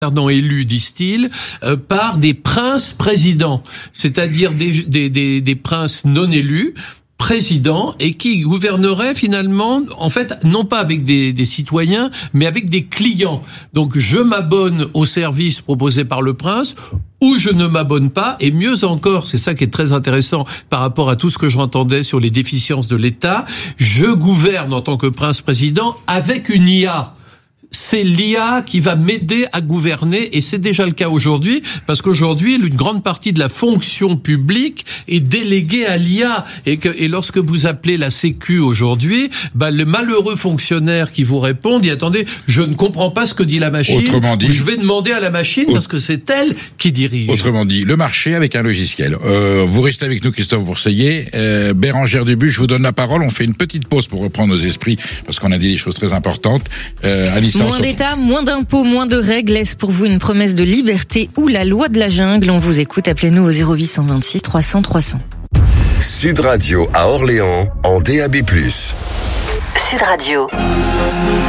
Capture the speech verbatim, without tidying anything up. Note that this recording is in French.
élus, disent-ils, euh, par des princes présidents, c'est-à-dire des, des, des, des princes non élus, présidents, et qui gouverneraient finalement, en fait, non pas avec des, des citoyens, mais avec des clients. Donc je m'abonne aux services proposés par le prince, ou je ne m'abonne pas, et mieux encore, c'est ça qui est très intéressant par rapport à tout ce que j'entendais sur les déficiences de l'État, je gouverne en tant que prince-président avec une I A. C'est l'I A qui va m'aider à gouverner, et c'est déjà le cas aujourd'hui, parce qu'aujourd'hui, une grande partie de la fonction publique est déléguée à l'I A, et que, et lorsque vous appelez la Sécu aujourd'hui, bah, le malheureux fonctionnaire qui vous répond, dit, attendez, je ne comprends pas ce que dit la machine, autrement dit, je vais demander à la machine, parce que c'est elle qui dirige. Autrement dit, le marché avec un logiciel. Euh, vous restez avec nous, Christophe Bourseiller, euh, Bérangère Dubuc, je vous donne la parole, on fait une petite pause pour reprendre nos esprits, parce qu'on a dit des choses très importantes. Euh, Alice, Moins d'État, moins d'impôts, moins de règles. Est-ce pour vous une promesse de liberté ou la loi de la jungle? On vous écoute, appelez-nous au zéro huit deux six trois cents trois cents. Sud Radio à Orléans en D A B plus. Sud Radio.